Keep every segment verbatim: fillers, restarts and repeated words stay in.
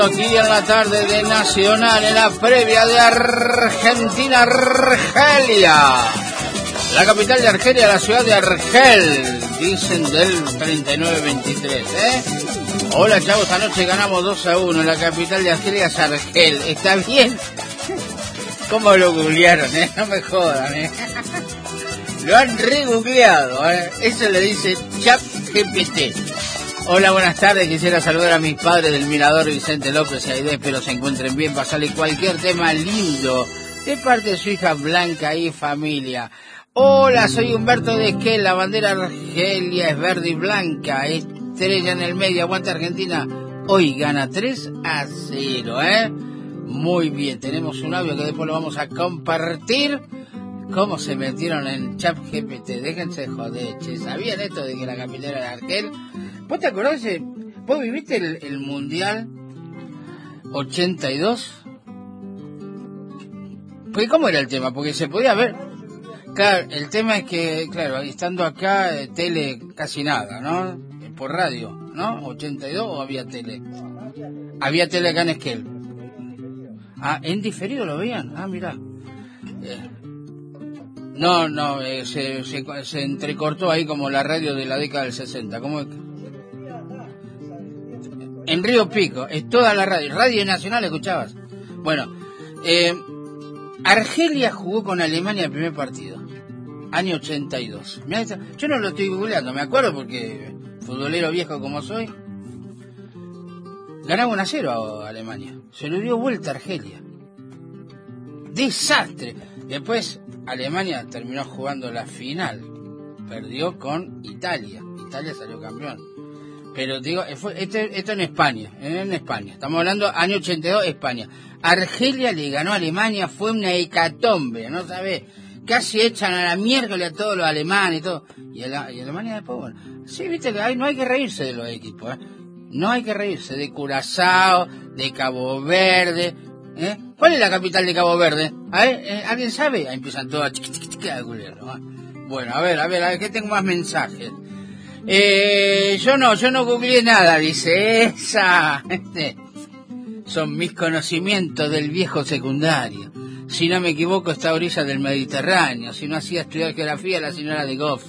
Aquí en la tarde de Nacional, en la previa de Argentina, Argelia. La capital de Argelia, la ciudad de Argel, dicen del treinta y nueve veintitrés, ¿eh? Hola, chavos, esta noche ganamos dos a uno, la capital de Argelia es Argel. ¿Está bien? ¿Cómo lo googlearon, eh? No me jodan, eh. Lo han re-googleado, eh. Eso le dice ChatGPT. Hola, buenas tardes. Quisiera saludar a mis padres del Mirador, Vicente López y Aide. Espero se encuentren bien. Pasarle cualquier tema lindo de parte de su hija Blanca y familia. Hola, soy Humberto de Esquel. La bandera Argelia es verde y blanca. Estrella en el medio. Aguanta Argentina. Hoy gana tres a cero, ¿eh? Muy bien. Tenemos un audio que después lo vamos a compartir. ¿Cómo se metieron en ChatGPT? Déjense joder, che. ¿Sabían esto de que la capital era de Argel? ¿Vos te acordás? De, ¿Vos viviste el, el Mundial ochenta y dos? Pues, ¿cómo era el tema? Porque se podía ver. Claro, el tema es que, claro, estando acá, tele casi nada, ¿no? Por radio, ¿no? ¿ochenta y dos o había tele? Había tele acá en Esquel. Ah, ¿en diferido lo veían? Ah, mirá. Eh, no, no, eh, se, se, se entrecortó ahí como la radio de la década del sesenta. ¿Cómo es? En Río Pico, es toda la radio, Radio Nacional, ¿escuchabas? Bueno, eh, Argelia jugó con Alemania el primer partido, año ochenta y dos. Mirá, yo no lo estoy googleando, me acuerdo porque futbolero viejo como soy. Ganaba uno a cero a Alemania, se lo dio vuelta a Argelia. Desastre. Después Alemania terminó jugando la final, perdió con Italia, Italia salió campeón. Pero digo, fue, este, esto en España, en España. Estamos hablando año ochenta y dos, España. Argelia le ganó a Alemania, fue una hecatombe, ¿no sabés? Casi echan a la miércoles a todos los alemanes y todo. Y, a y Alemania después, bueno. Sí, viste que hay, no hay que reírse de los equipos, ¿eh? No hay que reírse de Curazao, de Cabo Verde, ¿eh? ¿Cuál es la capital de Cabo Verde? A ver, ¿eh? ¿Alguien sabe? Ahí empiezan todos a chiqui, chiqui, chiqui, a googlearlo, ¿eh? Bueno, a ver, a ver, a ver, que tengo más mensajes. Eh, yo no, yo no googleé nada, dice esa. Este, son mis conocimientos del viejo secundario. Si no me equivoco, está a orilla del Mediterráneo. Si no hacía estudiar geografía, la señora de Goff.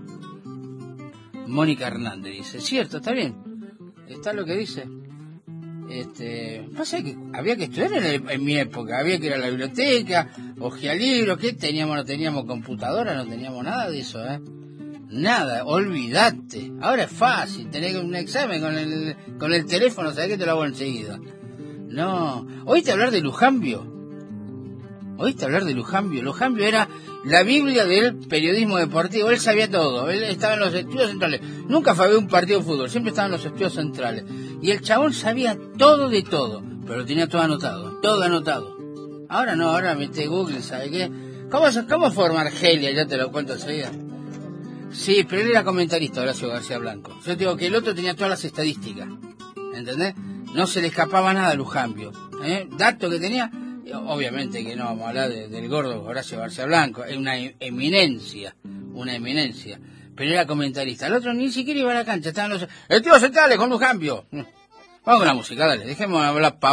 Mónica Hernández dice, cierto, está bien. Está lo que dice. Este, pasa que había que estudiar en, el, en mi época. Había que ir a la biblioteca, hojear libros. ¿Qué teníamos? No teníamos computadora, no teníamos nada de eso, ¿eh? Nada, olvídate. Ahora es fácil, tenés un examen con el con el teléfono, sabés que te lo hago enseguida. No, ¿oíste hablar de Lujambio? ¿Oíste hablar de Lujambio? Lujambio era la Biblia del periodismo deportivo, él sabía todo, él estaba en los estudios centrales. Nunca fue a ver un partido de fútbol, siempre estaba en los estudios centrales. Y el chabón sabía todo de todo, pero lo tenía todo anotado, todo anotado. Ahora no, ahora mete Google, ¿sabes qué? ¿Cómo, cómo forma Argelia? Ya te lo cuento enseguida. Sí, pero él era comentarista, Horacio García Blanco. Yo digo que el otro tenía todas las estadísticas, ¿entendés? No se le escapaba nada a Lujambio, ¿eh? Dato que tenía, obviamente que no vamos a hablar de, del gordo Horacio García Blanco, es una eminencia, una eminencia, pero era comentarista. El otro ni siquiera iba a la cancha, estaban los estudios centrales con Lujambio. Vamos con la música, dale, dejemos hablar pa